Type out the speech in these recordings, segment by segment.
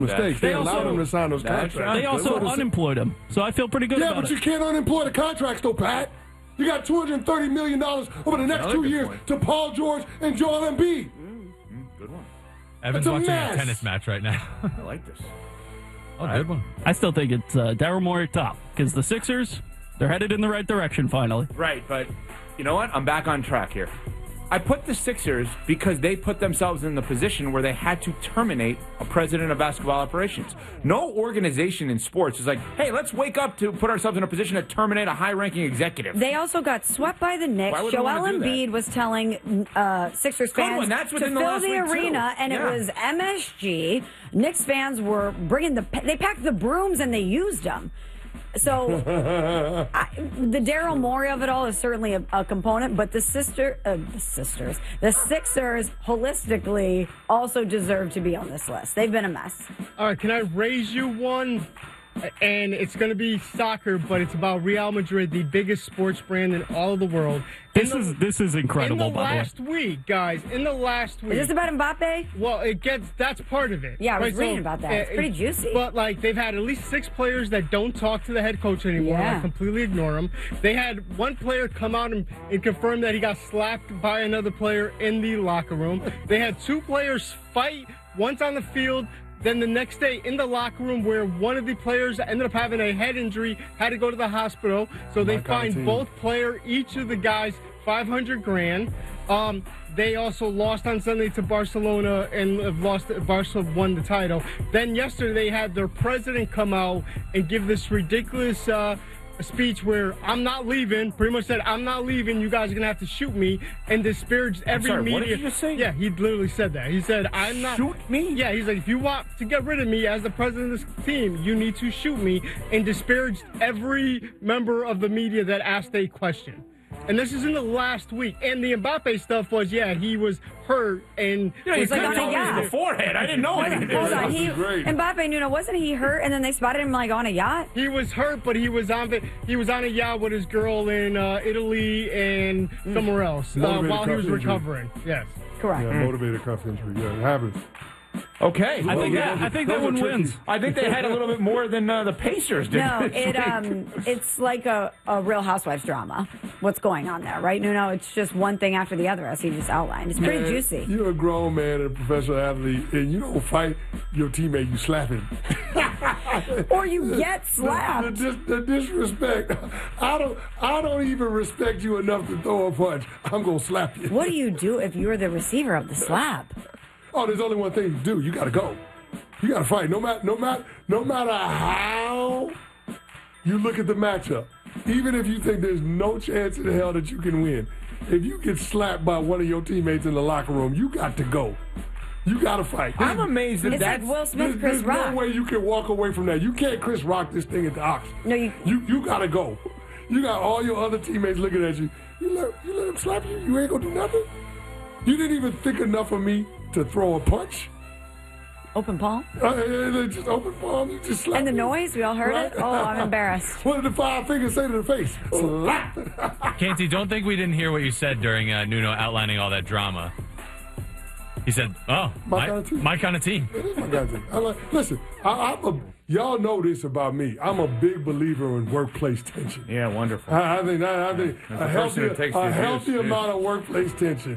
mistakes. They allowed him to sign those contracts. They also unemployed him, so I feel pretty good about it. Yeah, but you can't unemploy the contracts, though, Pat. You got $230 million over the next 2 years to Paul George and Joel Embiid. Good one. Evan's watching a tennis match right now. I like this. Oh, good one. I still think it's Daryl Morey top, because the Sixers, they're headed in the right direction finally. Right, but you know what? I'm back on track here. I put the Sixers because they put themselves in the position where they had to terminate a president of basketball operations. No organization in sports is like, hey, let's wake up to put ourselves in a position to terminate a high-ranking executive. They also got swept by the Knicks. Joel Embiid was telling Sixers fans to fill the arena, and it was MSG. Knicks fans were they packed the brooms and they used them. So the Daryl Morey of it all is certainly a component, but the Sixers holistically also deserve to be on this list. They've been a mess. All right, can I raise you one? And it's going to be soccer, but it's about Real Madrid, the biggest sports brand in all of the world. This is incredible, in the last week, guys. In the last week. Is this about Mbappe? Well, that's part of it. Yeah, I was reading about that. It's pretty juicy. But, they've had at least 6 players that don't talk to the head coach anymore. Yeah. Completely ignore him. They had one player come out and confirm that he got slapped by another player in the locker room. They had 2 players fight, once on the field, then the next day in the locker room where one of the players ended up having a head injury, had to go to the hospital. So they fined each of the guys $500,000. They also lost on Sunday to Barcelona and Barca won the title. Then yesterday they had their president come out and give this ridiculous speech where I'm not leaving, pretty much said, I'm not leaving, you guys are going to have to shoot me, and disparaged every media. What did you just say? Yeah, he literally said that. He said, I'm not... Shoot me? Yeah, he's like, if you want to get rid of me as the president of this team, you need to shoot me, and disparaged every member of the media that asked a question. And this is in the last week. And the Mbappe stuff was, he was hurt and he's like on a yacht. Beforehand, I didn't know anything. Hold on, Mbappe Nuno, wasn't he hurt? And then they spotted him on a yacht. He was hurt, but he was on a yacht with his girl in Italy and somewhere else while he was recovering. Yes, correct. Yeah, motivated cuff injury. Yeah, it happens. Okay, I think that one wins. I think they had a little bit more than the Pacers did. No, it's like a Real Housewives drama. What's going on there, right? No, it's just one thing after the other, as he just outlined. It's pretty juicy. You're a grown man and a professional athlete, and you don't fight your teammate. You slap him, or you get slapped. The disrespect. I don't even respect you enough to throw a punch. I'm gonna slap you. What do you do if you're the receiver of the slap? Oh, there's only one thing to do. You got to go. You got to fight. No matter how you look at the matchup, even if you think there's no chance in hell that you can win, if you get slapped by one of your teammates in the locker room, you got to go. You got to fight. I'm amazed that that's like Will Smith, Chris there's Rock. no way you can walk away from that. You can't Chris Rock this thing at the auction. No, you got to go. You got all your other teammates looking at you. You let him slap you? You ain't going to do nothing? You didn't even think enough of me to throw a punch? Open palm? Just open palm, you just slap. And the me. noise, we all heard it? Oh, I'm embarrassed. What did the 5 fingers say to the face? Slap. Canty, don't think we didn't hear what you said during Nuno outlining all that drama. He said, my kind of team. It is my kind of team. Listen, y'all know this about me. I'm a big believer in workplace tension. Yeah, wonderful. I think a healthy amount of workplace tension.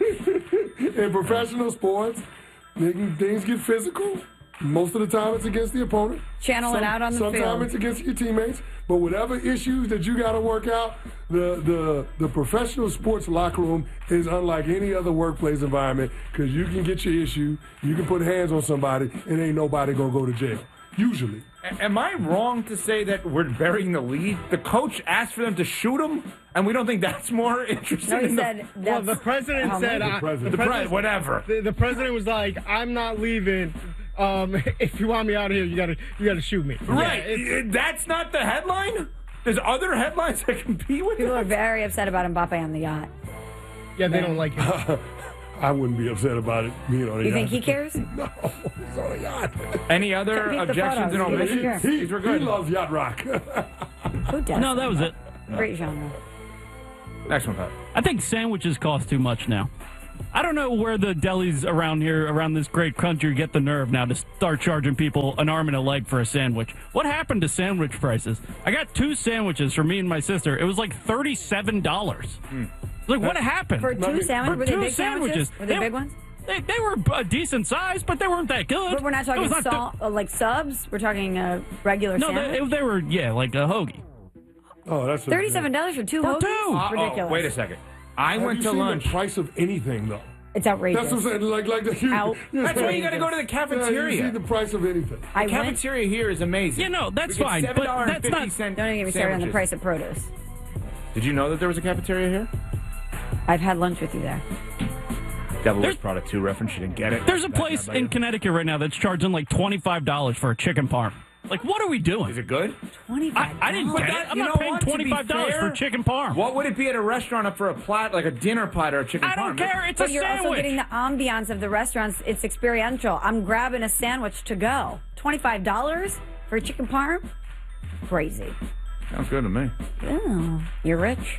In professional sports, things get physical. Most of the time, it's against the opponent. Channel it out on the field. Sometimes it's against your teammates. But whatever issues that you got to work out, the professional sports locker room is unlike any other workplace environment because you can get your issue, you can put hands on somebody, and ain't nobody going to go to jail. Usually. Am I wrong to say that we're burying the lead? The coach asked for them to shoot him, and we don't think that's more interesting? No, he said the president said... whatever. The president was like, I'm not leaving. If you want me out of here, you gotta shoot me. Right. Yeah, that's not the headline? There's other headlines that compete with People that? are very upset about Mbappe on the yacht. Yeah, they don't like him. I wouldn't be upset about it being on a yacht. You think he cares? No, he's on a yacht. Any other objections and omissions? He loves yacht rock. Who does? No, that was it. Great genre. Next one, Pat. I think sandwiches cost too much now. I don't know where the delis around here, around this great country, get the nerve now to start charging people an arm and a leg for a sandwich. What happened to sandwich prices? I got 2 sandwiches for me and my sister. It was like $37. Like, what happened? For 2 sandwiches? Were they big sandwiches? Were they big ones? They were a decent size, but they weren't that good. But we're not talking like subs? We're talking regular sandwich? No, they were, like a hoagie. Oh, that's $37 for 2 hoagies? Ridiculous. Wait a second. I went to lunch. The price of anything, though. It's outrageous. That's what I'm saying. That's why you got to go to the cafeteria. You see the price of anything. The cafeteria here is amazing. That's fine. But that's not. Don't even get me started on the price of produce. Did you know that there was a cafeteria here? I've had lunch with you there. Devil Wears Prada 2 reference. You didn't get it. There's a place in Connecticut right now that's charging like $25 for a chicken parm. Like, what are we doing? Is it good? $25. I didn't get it. I'm not paying $25 for chicken parm. What would it be at a restaurant for a platter, like a dinner platter of chicken parm? I don't care. It's a sandwich. You're also getting the ambiance of the restaurants. It's experiential. I'm grabbing a sandwich to go. $25 for a chicken parm? Crazy. Sounds good to me. Oh, you're rich.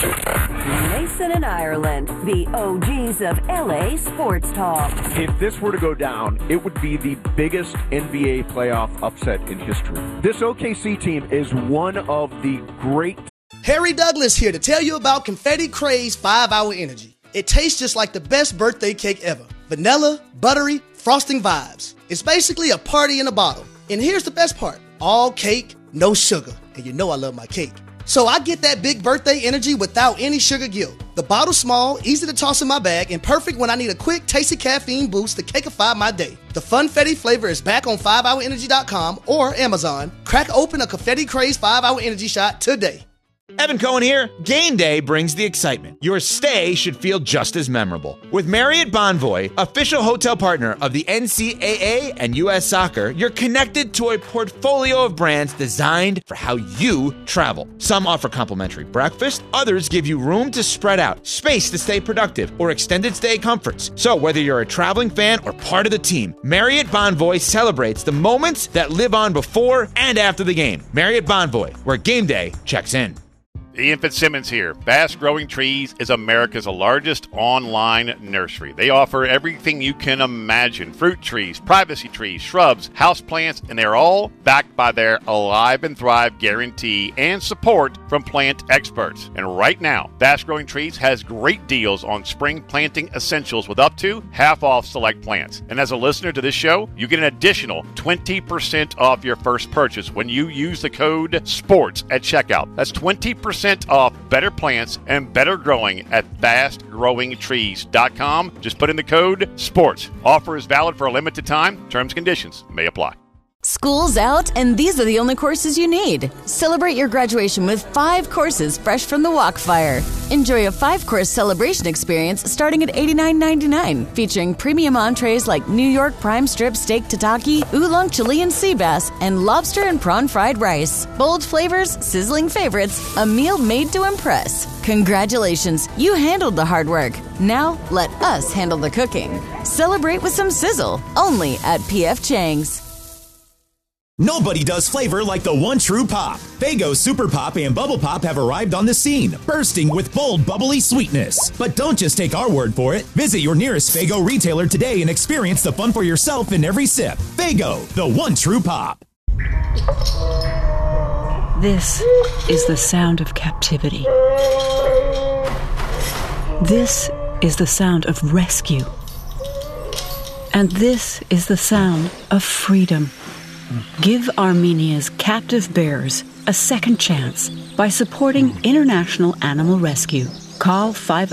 Mason and Ireland, the OGs of LA sports talk. If this were to go down, it would be the biggest NBA playoff upset in history. This OKC team is one of the great. Harry Douglas here to tell you about Confetti Craze 5-Hour Energy. It tastes just like the best birthday cake ever. Vanilla, buttery, frosting vibes. It's basically a party in a bottle. And here's the best part. All cake, no sugar. And you know I love my cake. So I get that big birthday energy without any sugar guilt. The bottle's small, easy to toss in my bag, and perfect when I need a quick, tasty caffeine boost to cakeify my day. The Funfetti flavor is back on 5hourenergy.com or Amazon. Crack open a Confetti Craze 5-Hour Energy shot today. Evan Cohen here. Game day brings the excitement. Your stay should feel just as memorable. With Marriott Bonvoy, official hotel partner of the NCAA and U.S. Soccer, you're connected to a portfolio of brands designed for how you travel. Some offer complimentary breakfast, others give you room to spread out, space to stay productive, or extended stay comforts. So whether you're a traveling fan or part of the team, Marriott Bonvoy celebrates the moments that live on before and after the game. Marriott Bonvoy, where game day checks in. Ian Fitzsimmons here. Fast Growing Trees is America's largest online nursery. They offer everything you can imagine. Fruit trees, privacy trees, shrubs, houseplants, and they're all backed by their Alive and Thrive guarantee and support from plant experts. And right now, Fast Growing Trees has great deals on spring planting essentials with up to half off select plants. And as a listener to this show, you get an additional 20% off your first purchase when you use the code SPORTS at checkout. That's 20% off better plants and better growing at fastgrowingtrees.com. Just put in the code SPORTS. Offer is valid for a limited time. Terms and conditions may apply. School's out, and these are the only courses you need. Celebrate your graduation with 5 courses fresh from the Walkfire. Enjoy a 5-course celebration experience starting at $89.99, featuring premium entrees like New York prime strip steak tataki, oolong Chilean sea bass, and lobster and prawn fried rice. Bold flavors, sizzling favorites, a meal made to impress. Congratulations, you handled the hard work. Now, let us handle the cooking. Celebrate with some sizzle, only at P.F. Chang's. Nobody does flavor like the one true pop. Faygo Super Pop and Bubble Pop have arrived on the scene, bursting with bold, bubbly sweetness. But don't just take our word for it. Visit your nearest Faygo retailer today and experience the fun for yourself in every sip. Faygo, the one true pop. This is the sound of captivity. This is the sound of rescue. And this is the sound of freedom. Give Armenia's captive bears a second chance by supporting International Animal Rescue. Call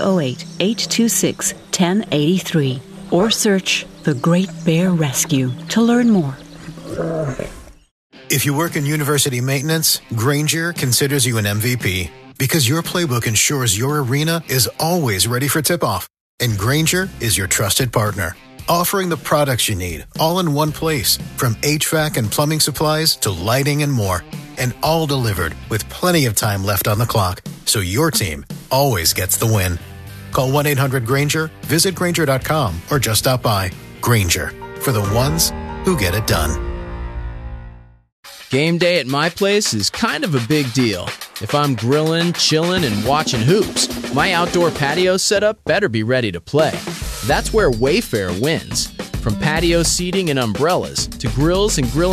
508-826-1083 or search The Great Bear Rescue to learn more. If you work in university maintenance, Grainger considers you an MVP because your playbook ensures your arena is always ready for tip-off. And Grainger is your trusted partner, offering the products you need all in one place, from HVAC and plumbing supplies to lighting and more, and all delivered with plenty of time left on the clock, so your team always gets the win. Call 1-800-GRAINGER, visit Grainger.com, or just stop by. Grainger, for the ones who get it done. Game day at my place is kind of a big deal. If I'm grilling, chilling, and watching hoops, my outdoor patio setup better be ready to play. That's where Wayfair wins. From patio seating and umbrellas to grills and grill